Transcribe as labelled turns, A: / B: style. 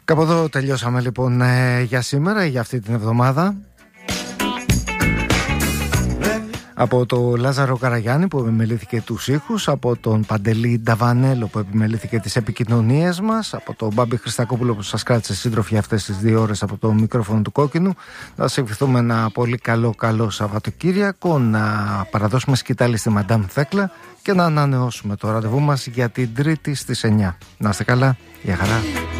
A: Κάπου εδώ τελειώσαμε λοιπόν για σήμερα, για αυτή την εβδομάδα. Από τον Λάζαρο Καραγιάννη που επιμελήθηκε τους ήχους, από τον Παντελή Νταβανέλο που επιμελήθηκε τις επικοινωνίες μας, από τον Μπάμπη Χριστακόπουλο που σας κράτησε σύντροφοι αυτές τις 2 ώρες από το μικρόφωνο του Κόκκινου. Να σας ευχηθούμε ένα πολύ καλό Σαββατοκύριακο, να παραδώσουμε σκητάλη στη Μαντάμ Θέκλα και να ανανεώσουμε το ραντεβού μας για την Τρίτη στις 9. Να είστε καλά, γεια χαρά.